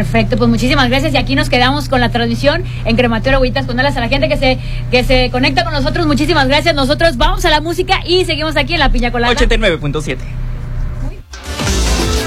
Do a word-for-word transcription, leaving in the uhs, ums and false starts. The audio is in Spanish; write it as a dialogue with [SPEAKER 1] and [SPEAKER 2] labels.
[SPEAKER 1] Perfecto, pues muchísimas gracias y aquí nos quedamos con la transmisión en Crematorio Agüitas con Alas. A la gente que se que se conecta con nosotros, muchísimas gracias. Nosotros vamos a la música y seguimos aquí en La Piña Colada
[SPEAKER 2] ochenta y nueve punto siete.